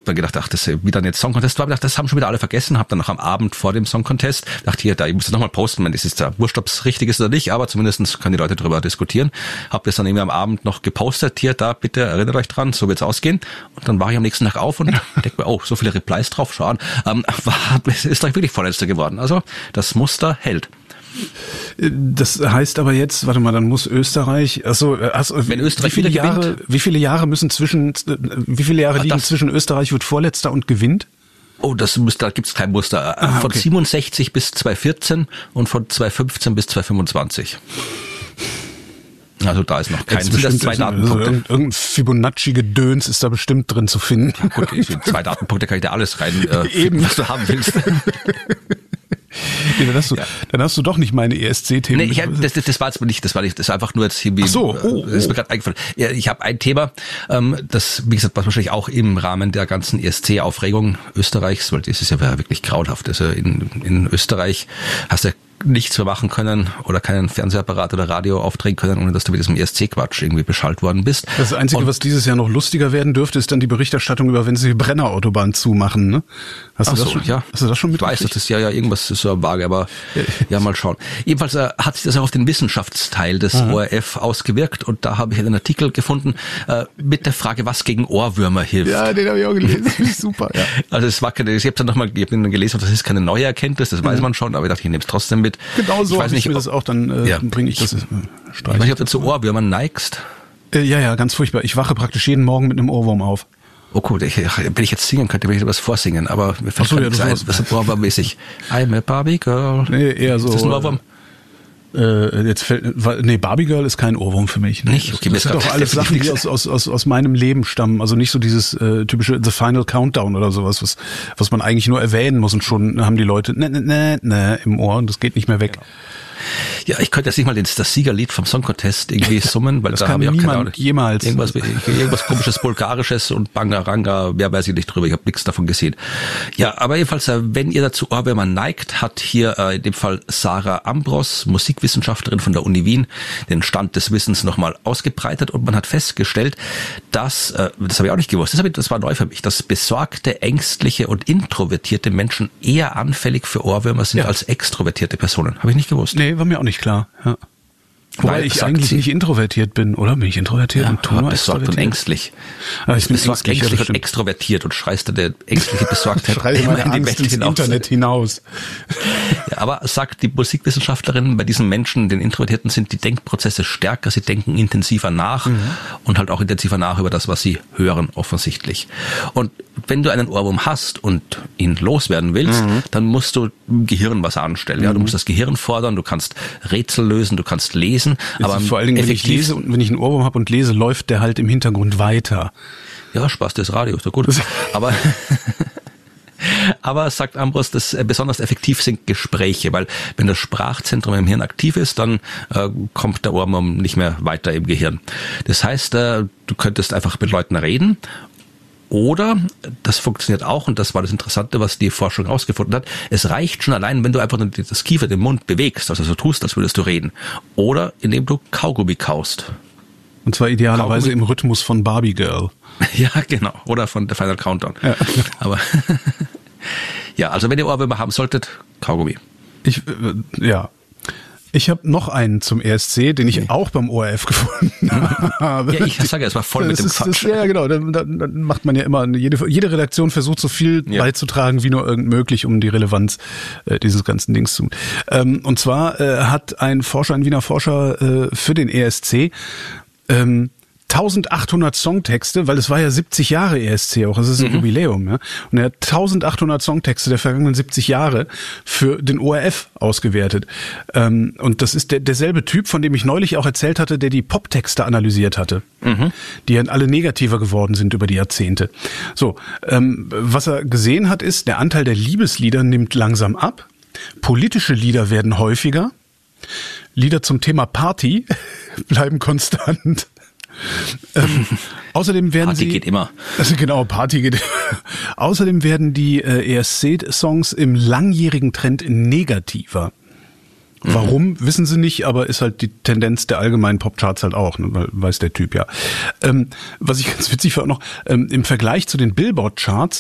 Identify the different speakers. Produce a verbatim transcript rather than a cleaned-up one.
Speaker 1: dann gedacht, ach, das ist wieder ein Song Contest war. Das haben schon wieder alle vergessen. Habe dann noch am Abend vor dem Song Contest dachte, hier, da, ich muss das nochmal posten. Man, es ist ja wurscht, ob es richtig ist oder nicht, aber zumindest können die Leute darüber diskutieren. Habe das dann irgendwie am Abend noch gepostet. Hier, da, bitte erinnert euch dran, so wird's ausgehen. Und dann war ich am nächsten Tag auf und denke mir, oh, so viele Replies drauf, schau an. Ähm, war, ist doch wirklich Vorletzter geworden. Also das Muster hält.
Speaker 2: Das heißt aber jetzt, warte mal, dann muss Österreich, also, also
Speaker 1: wenn Österreich
Speaker 2: wie viele
Speaker 1: wieder
Speaker 2: Jahre,
Speaker 1: gewinnt,
Speaker 2: wie viele Jahre müssen zwischen, wie viele Jahre
Speaker 1: ah,
Speaker 2: liegen
Speaker 1: das,
Speaker 2: zwischen Österreich wird Vorletzter und gewinnt?
Speaker 1: Oh, das Muster, da gibt's kein Muster.
Speaker 2: Ah,
Speaker 1: von
Speaker 2: okay.
Speaker 1: siebenundsechzig bis zweitausendvierzehn und von zweitausendfünfzehn bis zweitausendfünfundzwanzig. Also da ist noch kein, sind das zwei Datenpunkte.
Speaker 2: Also irgendein Fibonacci-Gedöns ist da bestimmt drin zu finden.
Speaker 1: Ja, gut, in zwei Datenpunkte kann ich da alles rein, äh,
Speaker 2: Eben.
Speaker 1: was du haben willst.
Speaker 2: Ja, dann, hast du,
Speaker 1: ja.
Speaker 2: dann hast du doch nicht meine E S C-Themen.
Speaker 1: Nee, ich, das, das, das war jetzt nicht, das war nicht, das war einfach nur jetzt irgendwie,
Speaker 2: Ach so, oh,
Speaker 1: das ist mir
Speaker 2: oh.
Speaker 1: gerade eingefallen. Ja, ich habe ein Thema, ähm, das, wie gesagt, was wahrscheinlich auch im Rahmen der ganzen E S C-Aufregung Österreichs, weil das ist ja wirklich grauenhaft. Also in, in Österreich hast du nichts mehr machen können oder keinen Fernsehapparat oder Radio aufdrehen können, ohne dass du mit diesem E S C-Quatsch irgendwie beschallt worden bist.
Speaker 2: Das Einzige, und, was dieses Jahr noch lustiger werden dürfte, ist dann die Berichterstattung über, wenn sie die Brennerautobahn zumachen, ne? Hast du
Speaker 1: Ach
Speaker 2: das
Speaker 1: so,
Speaker 2: schon?
Speaker 1: Ja.
Speaker 2: Hast du das schon
Speaker 1: mitgekriegt? Ich weiß, das ist ja, ja irgendwas ist so vage, aber ja, ja mal schauen. Jedenfalls äh, hat sich das auch auf den Wissenschaftsteil des mhm. O R F ausgewirkt und da habe ich einen Artikel gefunden äh, mit der Frage, was gegen Ohrwürmer hilft.
Speaker 2: Ja, den habe ich auch gelesen. Super. Ja.
Speaker 1: Also es war keine, ich habe dann nochmal, ich habe dann gelesen, das ist keine neue Erkenntnis, das mhm. weiß man schon, aber ich dachte, ich nehme es trotzdem mit.
Speaker 2: Genau so.
Speaker 1: Ich weiß nicht,
Speaker 2: ich mir das auch, dann äh,
Speaker 1: ja,
Speaker 2: bringe ich das. Äh,
Speaker 1: ich weiß nicht, ob du zu Ohrwürmern neigst.
Speaker 2: Äh, ja, ja, ganz furchtbar. Ich wache praktisch jeden Morgen mit einem Ohrwurm auf.
Speaker 1: Oh gut, ich, wenn ich jetzt singen könnte, würde ich was vorsingen, aber mir fällt
Speaker 2: so, ja,
Speaker 1: nichts ein. Das ist Ohrwurm-mäßig. I'm a Barbie Girl.
Speaker 2: Nee, eher so.
Speaker 1: Ist das ein Ohrwurm?
Speaker 2: Äh, jetzt fällt, nee, Barbie Girl ist kein Ohrwurm für mich. Nee.
Speaker 1: Nicht? Okay,
Speaker 2: das sind doch alles Sachen, die aus, aus, aus, aus meinem Leben stammen. Also nicht so dieses äh, typische The Final Countdown oder sowas, was, was man eigentlich nur erwähnen muss und schon haben die Leute ne, ne, ne, ne im Ohr und das geht nicht mehr weg.
Speaker 1: Genau. Ja, ich könnte jetzt nicht mal das Siegerlied vom Song Contest irgendwie summen, weil
Speaker 2: das
Speaker 1: da
Speaker 2: kann
Speaker 1: habe ich auch keine Ahnung.
Speaker 2: Jemals.
Speaker 1: Irgendwas, irgendwas komisches Bulgarisches und Bangaranga, wer weiß ich nicht drüber, ich habe nichts davon gesehen. Ja, aber jedenfalls, wenn ihr dazu Ohrwürmer neigt, hat hier äh, in dem Fall Sarah Ambros, Musikwissenschaftlerin von der Uni Wien, den Stand des Wissens nochmal ausgebreitet und man hat festgestellt, dass, äh, das habe ich auch nicht gewusst, das, hab ich, das war neu für mich, dass besorgte, ängstliche und introvertierte Menschen eher anfällig für Ohrwürmer sind ja. als extrovertierte Personen. Habe ich nicht gewusst.
Speaker 2: Nee, war mir auch nicht klar. Ja. Wobei
Speaker 1: Weil,
Speaker 2: ich eigentlich sie, nicht introvertiert bin, oder? Bin ich introvertiert
Speaker 1: ja,
Speaker 2: und tu nur
Speaker 1: besorgt und ängstlich.
Speaker 2: Ah, ich bin
Speaker 1: besorgt,
Speaker 2: ängstlich,
Speaker 1: ängstlich und extrovertiert und schreist dann der ängstliche Besorgtheit
Speaker 2: immer in die
Speaker 1: Angst
Speaker 2: Welt ins
Speaker 1: hinaus.
Speaker 2: Internet hinaus.
Speaker 1: Ja, aber sagt die Musikwissenschaftlerin, bei diesen Menschen, den Introvertierten, sind die Denkprozesse stärker, sie denken intensiver nach mhm. und halt auch intensiver nach über das, was sie hören, offensichtlich. Und wenn du einen Ohrwurm hast und ihn loswerden willst, mhm. dann musst du im Gehirn was anstellen. Ja, du musst das Gehirn fordern, du kannst Rätsel lösen, du kannst lesen.
Speaker 2: Jetzt
Speaker 1: aber
Speaker 2: vor allen Dingen, wenn ich lese und wenn ich einen Ohrwurm habe und lese, läuft der halt im Hintergrund weiter.
Speaker 1: Ja, Spaß des Radios, so gut. Aber aber sagt Ambros, dass besonders effektiv sind Gespräche, weil wenn das Sprachzentrum im Hirn aktiv ist, dann äh, kommt der Ohrwurm nicht mehr weiter im Gehirn. Das heißt, äh, du könntest einfach mit Leuten reden. Oder, das funktioniert auch, und das war das Interessante, was die Forschung herausgefunden hat, es reicht schon allein, wenn du einfach das Kiefer, den Mund bewegst, also so tust, als würdest du reden. Oder indem du Kaugummi kaust.
Speaker 2: Und zwar idealerweise Kaugummi im Rhythmus von Barbie Girl.
Speaker 1: Ja, genau. Oder von The Final Countdown. Ja. Aber ja, also wenn ihr Ohrwürmer haben solltet, Kaugummi.
Speaker 2: Ich, äh, ja. Ich habe noch einen zum E S C, den ich okay. auch beim O R F gefunden habe.
Speaker 1: Ja, ich sage ja, es war voll das mit dem
Speaker 2: ist,
Speaker 1: Quatsch.
Speaker 2: Das, ja, genau. Dann, dann, dann macht man ja immer, jede, jede Redaktion versucht so viel ja. beizutragen, wie nur irgend möglich, um die Relevanz äh, dieses ganzen Dings zu. Ähm, und zwar äh, hat ein Forscher, ein Wiener Forscher äh, für den E S C ähm, eintausendachthundert Songtexte, weil es war ja siebzig Jahre E S C auch, es ist ein mhm. Jubiläum, ja. Und er hat eintausendachthundert Songtexte der vergangenen siebzig Jahre für den O R F ausgewertet. Ähm, und das ist der, derselbe Typ, von dem ich neulich auch erzählt hatte, der die Poptexte analysiert hatte, mhm. die ja alle negativer geworden sind über die Jahrzehnte. So, ähm, was er gesehen hat, ist, der Anteil der Liebeslieder nimmt langsam ab, politische Lieder werden häufiger, Lieder zum Thema Party bleiben konstant. ähm, außerdem werden
Speaker 1: Party
Speaker 2: sie,
Speaker 1: geht immer.
Speaker 2: Also genau, Party geht. Außerdem werden die äh, E S C-Songs im langjährigen Trend negativer. Mhm. Warum, wissen sie nicht, aber ist halt die Tendenz der allgemeinen Popcharts halt auch, ne, weiß der Typ ja. Ähm, was ich ganz witzig fand noch, ähm, im Vergleich zu den Billboard-Charts